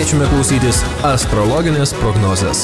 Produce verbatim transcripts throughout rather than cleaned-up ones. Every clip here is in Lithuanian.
kviečiame klausytis astrologinės prognozės.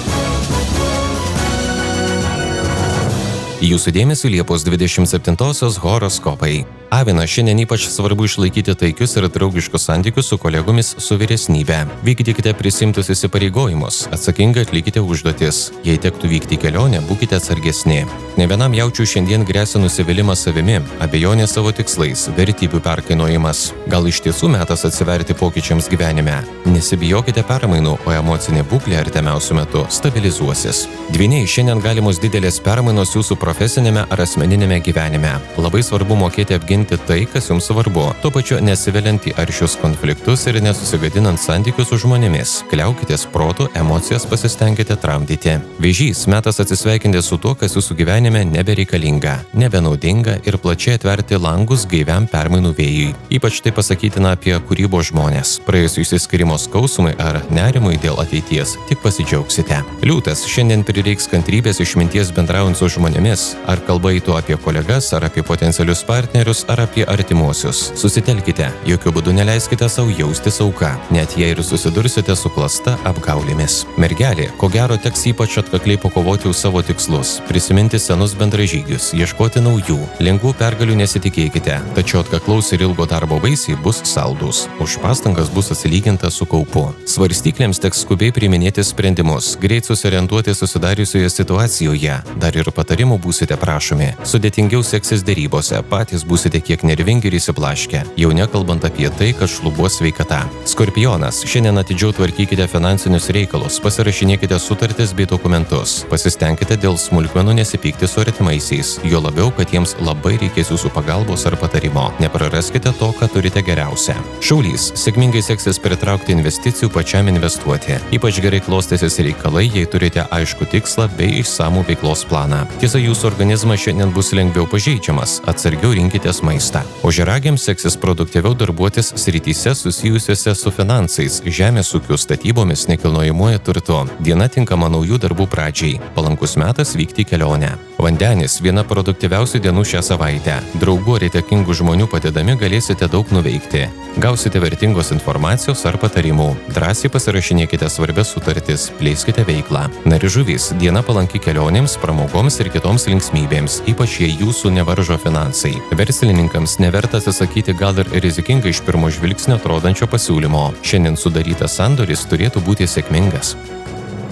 Jūsų dėmesio Liepos dvidešimt septintosios horoskopai. Avina, šiandien ypač svarbu išlaikyti taikius ir draugiškus santykius su kolegomis su vyresnybe. Vykdykite prisimtus įsipareigojimus, atsakingai atlikite užduotis. Jei tektų vykti į kelionę, būkite atsargesni. Ne vienam jaučiu šiandien gresia nusivylimas savimi, abejonė savo tikslais, vertybių perkainojimas. Gal iš tiesų metas atsiverti pokyčiams gyvenime. Nesibijokite permainų, o emocinė būklė artimiausiu metu stabilizuosis. Dvyniai, šiandien galimos didelės permainos jūsų profesinėme ar asmeninėme gyvenime. Labai svarbu mokėti apginti tai, kas jums svarbu, tuo pačiu nesiveliant į aršius konfliktus ir nesusigadinant santykius su žmonėmis. Kliaukitės protu, emocijas pasistengkite tramdyti. Vėžys, metas atsisveikinti su tuo, kas jūsų gyvenime nebereikalinga, nebenaudinga ir plačiai atverti langus gaiviam permainų vėjui. Ypač tai pasakytina apie kūrybos žmonės. Praėjus išsiskyrimo skausmui ar nerimui dėl ateities, tik pasidžiaugsite. Liūtas, šiandien prireiks kantrybės išminties bendraujant su žmonėmis. Ar kalba eitų apie kolegas, ar apie potencialius partnerius, ar apie artimuosius. Susitelkite, jokių būdų neleiskite savo jausti auka, net jei ir susidursite su klasta apgaulėmis. Mergelė, ko gero teks ypač atkakliai pakovoti už savo tikslus, prisiminti senus bendražygius, ieškoti naujų. Lengvų pergalių nesitikėkite, tačiau atkaklaus ir ilgo darbo vaisiai bus saldūs. Už pastangas bus atsilyginta su kaupu. Svarstyklėms teks skubiai priiminėti sprendimus, greit susiorientuoti susidariusioje situacijoje. Dar ir patarimų būsite prašomi. Sudėtingiau seksis derybose, patys būsite kiek nervingi ir įsiblaškę, jau nekalbant apie tai, kad šlubuos sveikata. Skorpionas, šiandien atidžiau tvarkykite finansinius reikalus, pasirašinėkite sutartis bei dokumentus. Pasistengkite dėl smulkmenų nesipykti su artimaisiais, jo labiau, kad jiems labai reikės jūsų pagalbos ar patarimo. Nepraraskite to, ką turite geriausia. Šaulys, sėkmingai seksis pritraukti investicijų pačiam investuoti. Ypač gerai klostysis reikalai, jei turite aišku tikslą bei išsamų veiklos planą. Tiesa, jūsų organizmas šiandien bus lengviau pažeidžiamas, atsargiau rinkitės maistą. Ožiaragiams seksis produktyviau darbuotis srityse susijusiuose su finansais, žemės ūkiu, statybomis, nekilnojamuoju turtu. Diena tinkama naujų darbų pradžiai. Palankus metas vykti į kelionę. Vandenis, viena produktyviausių dienų šią savaitę. Draugų ir įtakingų žmonių padedami galėsite daug nuveikti. Gausite vertingos informacijos ar patarimų. Drąsiai pasirašinėkite svarbias sutartis, plėskite veiklą. Narižuvys, diena palanki kelionėms, pramogoms ir kitoms linksmybėms, ypač jei jūsų nevaržo finansai. Verslininkams neverta atsisakyti gal ir rizikingai iš pirmo žvilgsnio atrodančio pasiūlymo. Šiandien sudarytas sandoris turėtų būti sėkmingas.